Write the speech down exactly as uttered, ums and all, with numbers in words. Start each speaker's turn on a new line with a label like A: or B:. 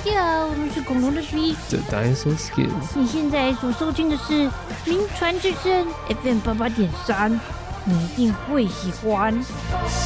A: 家好，我们是恐龙的 B，
B: The Dinosaur Skills。
A: 你现在所收听的是名传之声 F M 八八点三，你一定会喜欢。